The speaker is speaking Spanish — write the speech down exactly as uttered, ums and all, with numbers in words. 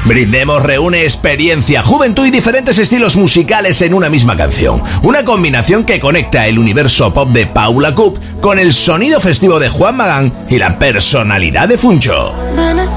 Brindemos reúne experiencia, juventud y diferentes estilos musicales en una misma canción. Una combinación que conecta el universo pop de Paula Coop con el sonido festivo de Juan Magán y la personalidad de Funcho.